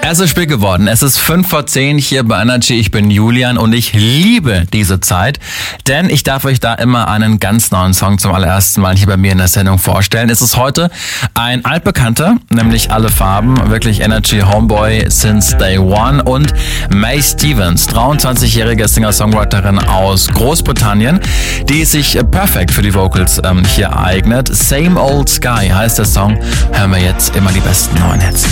Es ist spät geworden. Es ist 5:10 hier bei Energy. Ich bin Julian und ich liebe diese Zeit, denn ich darf euch da immer einen ganz neuen Song zum allerersten Mal hier bei mir in der Sendung vorstellen. Es ist heute ein altbekannter, nämlich Alle Farben, wirklich Energy Homeboy since day one, und Mae Stevens, 23-jährige Singer-Songwriterin aus Großbritannien, die sich perfekt für die Vocals hier eignet. Same Old Sky heißt der Song. Hören wir jetzt immer die besten neuen Hits.